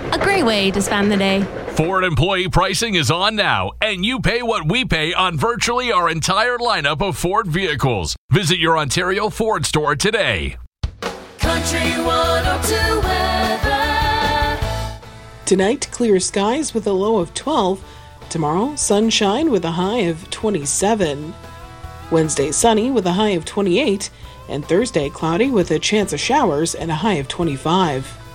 A great way to spend the day. Ford employee pricing is on now, and you pay what we pay on virtually our entire lineup of Ford vehicles. Visit your Ontario Ford store today. Country 102 weather. Tonight, clear skies with a low of 12. Tomorrow, sunshine with a high of 27. Wednesday, sunny with a high of 28. And Thursday, cloudy with a chance of showers and a high of 25.